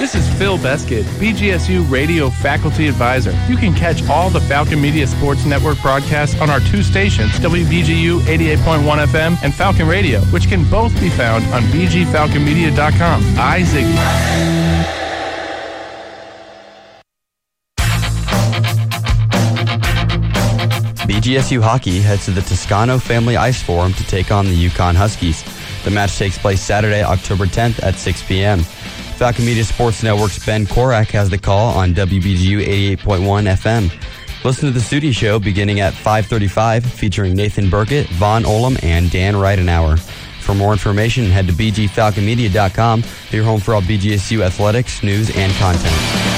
This is Phil Beskid, BGSU Radio Faculty Advisor. You can catch all the Falcon Media Sports Network broadcasts on our two stations, WBGU 88.1 FM and Falcon Radio, which can both be found on bgfalconmedia.com. Ziggy. BGSU Hockey heads to the Toscano Family Ice Forum to take on the Yukon Huskies. The match takes place Saturday, October 10th at 6 p.m. Falcon Media Sports Network's Ben Korak has the call on WBGU 88.1 FM. Listen to the Studi Show beginning at 5:35, featuring Nathan Burkett, Vaughn Olam, and Dan Ridenauer. For more information, head to bgfalconmedia.com, your home for all BGSU athletics, news, and content.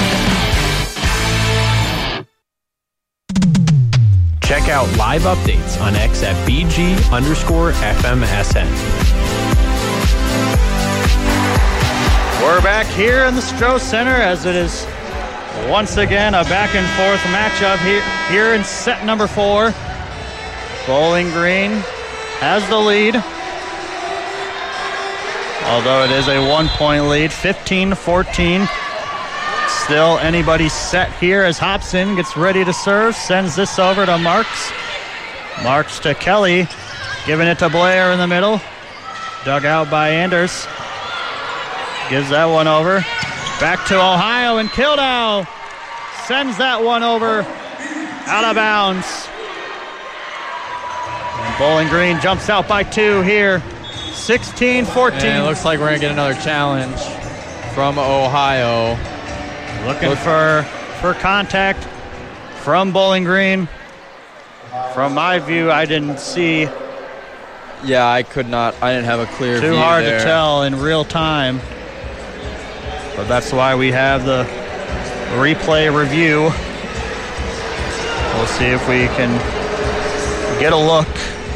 Check out live updates on X at BG_FMSN. We're back here in the Stroh Center as it is once again a back and forth matchup here in set number 4. Bowling Green has the lead, although it is a 1-point lead, 15-14. Still anybody's set here as Hobson gets ready to serve, sends this over to Marks. Marks to Kelly, giving it to Blair in the middle. Dug out by Anders. Gives that one over. Back to Ohio, and Kildow sends that one over out of bounds. And Bowling Green jumps out by 2 here, 16-14. And it looks like we're going to get another challenge from Ohio. Looking for contact from Bowling Green. From my view, I didn't see. Yeah, I didn't have a clear view. Too hard there to tell in real time. But that's why we have the replay review. We'll see if we can get a look.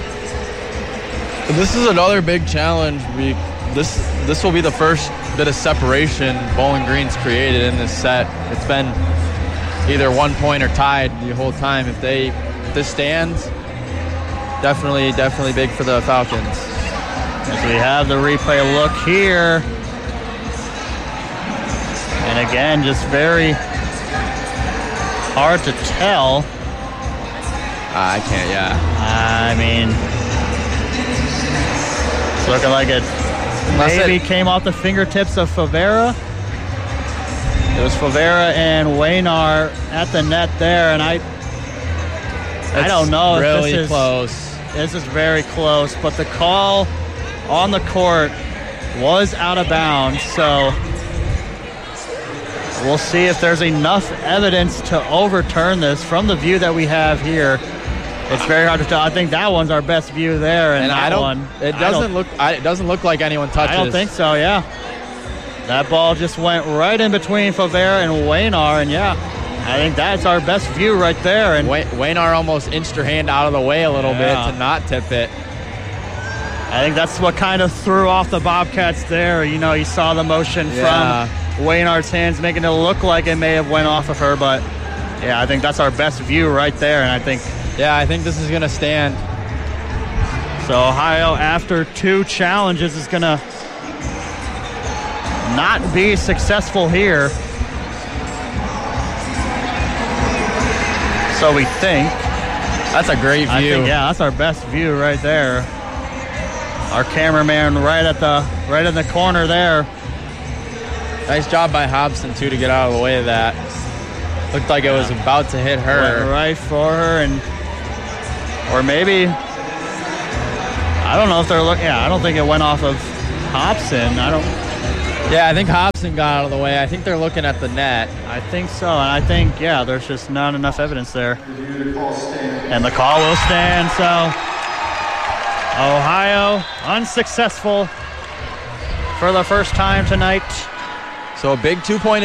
This is another big challenge. This will be the first bit of separation Bowling Green's created in this set. It's been either 1 point or tied the whole time. If this stands, definitely big for the Falcons. As we have the replay look here. And again, just very hard to tell. I can't, yeah. I mean, it's looking like it maybe came off the fingertips of Favera. It was Favera and Waynar at the net there, and I don't know really if this is close. This is very close, but the call on the court was out of bounds, so we'll see if there's enough evidence to overturn this from the view that we have here. It's very hard to tell. I think that one's our best view there, and it doesn't look like anyone touches. I don't think so. Yeah, that ball just went right in between Favera and Waynar, and yeah, I think that's our best view right there. And Waynar almost inched her hand out of the way a little bit to not tip it. I think that's what kind of threw off the Bobcats there. You know, you saw the motion from Waynard's hands, making it look like it may have went off of her, but yeah, I think that's our best view right there, and I think this is going to stand. So Ohio, after 2 challenges, is going to not be successful here. So we think. That's a great view. That's our best view right there. Our cameraman right in the corner there. Nice job by Hobson, too, to get out of the way of that. Looked like it was about to hit her. Went right for her, or maybe, I don't know if they're looking. Yeah, I don't think it went off of Hobson. I think Hobson got out of the way. I think they're looking at the net. I think so, and I think, there's just not enough evidence there. And the call will stand, so Ohio unsuccessful for the first time tonight. So a big 2-point